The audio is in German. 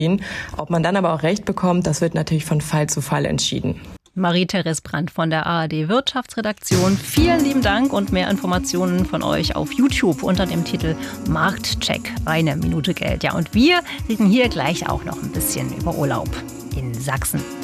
Ob man dann aber auch Recht bekommt, das wird natürlich von Fall zu Fall entschieden. Marie-Therese Brandt von der ARD Wirtschaftsredaktion. Vielen lieben Dank und mehr Informationen von euch auf YouTube unter dem Titel Marktcheck. Eine Minute Geld. Ja, und wir reden hier gleich auch noch ein bisschen über Urlaub in Sachsen.